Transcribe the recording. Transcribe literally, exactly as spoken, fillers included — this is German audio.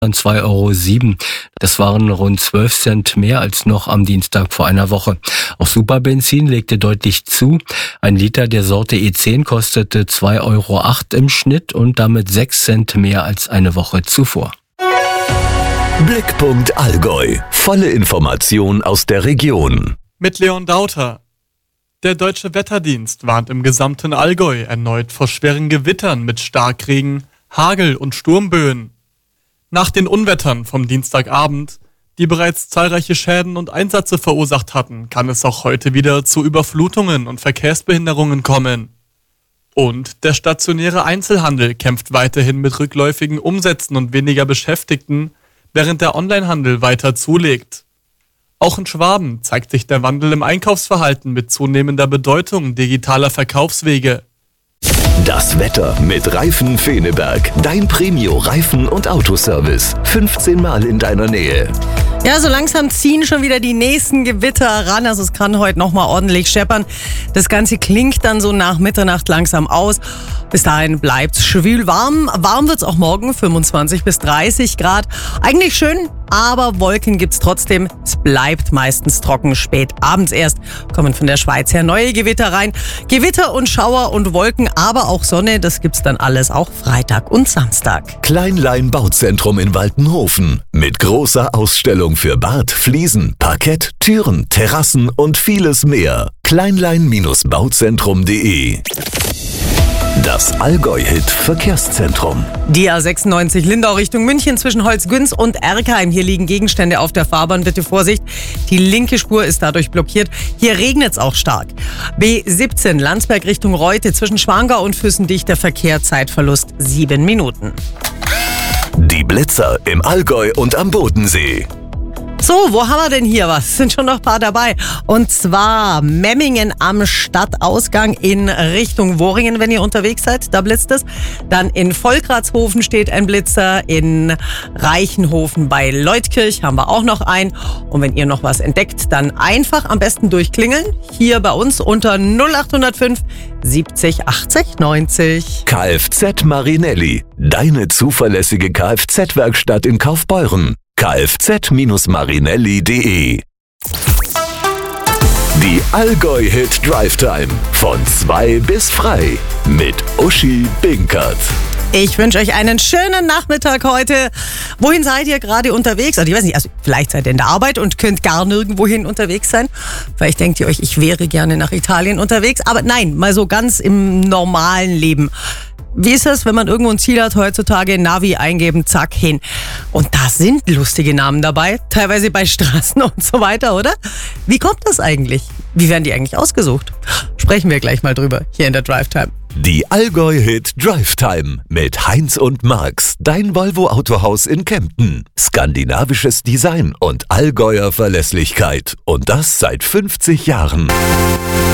an zwei Euro sieben. Das waren rund zwölf Cent mehr als noch am Dienstag vor einer Woche. Auch Superbenzin legte deutlich zu. Ein Liter der Sorte E zehn kostete zwei Euro acht im Schnitt und damit sechs Cent mehr als eine Woche zuvor. Blickpunkt Allgäu. Volle Information aus der Region. Mit Leon Dauter. Der Deutsche Wetterdienst warnt im gesamten Allgäu erneut vor schweren Gewittern mit Starkregen, Hagel und Sturmböen. Nach den Unwettern vom Dienstagabend, die bereits zahlreiche Schäden und Einsätze verursacht hatten, kann es auch heute wieder zu Überflutungen und Verkehrsbehinderungen kommen. Und der stationäre Einzelhandel kämpft weiterhin mit rückläufigen Umsätzen und weniger Beschäftigten, während der Onlinehandel weiter zulegt. Auch in Schwaben zeigt sich der Wandel im Einkaufsverhalten mit zunehmender Bedeutung digitaler Verkaufswege. Das Wetter mit Reifen Feneberg. Dein Premio-Reifen- und Autoservice. fünfzehn Mal in deiner Nähe. Ja, so langsam ziehen schon wieder die nächsten Gewitter ran. Also es kann heute nochmal ordentlich scheppern. Das Ganze klingt dann so nach Mitternacht langsam aus. Bis dahin bleibt's schwül warm. Warm wird's auch morgen, fünfundzwanzig bis dreißig Grad. Eigentlich schön, aber Wolken gibt's trotzdem. Es bleibt meistens trocken, spät abends erst kommen von der Schweiz her neue Gewitter rein. Gewitter und Schauer und Wolken, aber auch Sonne, das gibt's dann alles auch Freitag und Samstag. Kleinlein Bauzentrum in Waltenhofen. Mit großer Ausstellung für Bad, Fliesen, Parkett, Türen, Terrassen und vieles mehr. kleinlein Bauzentrum punkt de. Das Allgäu-Hit Verkehrszentrum. Die A sechsundneunzig Lindau Richtung München zwischen Holzgünz und Erkheim. Hier liegen Gegenstände auf der Fahrbahn. Bitte Vorsicht, die linke Spur ist dadurch blockiert. Hier regnet es auch stark. B siebzehn Landsberg Richtung Reute zwischen Schwangau und Füssendichter Verkehr. Zeitverlust sieben Minuten. Die Blitzer im Allgäu und am Bodensee. So, wo haben wir denn hier was? Sind schon noch ein paar dabei. Und zwar Memmingen am Stadtausgang in Richtung Worringen, wenn ihr unterwegs seid. Da blitzt es. Dann in Volkratshofen steht ein Blitzer. In Reichenhofen bei Leutkirch haben wir auch noch einen. Und wenn ihr noch was entdeckt, dann einfach am besten durchklingeln. Hier bei uns unter null acht null fünf siebzig achtzig neunzig. Kfz Marinelli. Deine zuverlässige Kfz-Werkstatt in Kaufbeuren. kfz Marinelli punkt de. Die Allgäu-Hit Drive Time von zwei bis frei mit Uschi Binkert. Ich wünsche euch einen schönen Nachmittag heute. Wohin seid ihr gerade unterwegs? Also ich weiß nicht, also vielleicht seid ihr in der Arbeit und könnt gar nirgendwohin unterwegs sein. Vielleicht denkt ihr euch, ich wäre gerne nach Italien unterwegs. Aber nein, mal so ganz im normalen Leben. Wie ist es, wenn man irgendwo ein Ziel hat, heutzutage Navi eingeben, zack, hin. Und da sind lustige Namen dabei, teilweise bei Straßen und so weiter, oder? Wie kommt das eigentlich? Wie werden die eigentlich ausgesucht? Sprechen wir gleich mal drüber, hier in der Drive Time. Die Allgäu-Hit Drive Time mit Heinz und Marx, dein Volvo-Autohaus in Kempten. Skandinavisches Design und Allgäuer Verlässlichkeit. Und das seit fünfzig Jahren.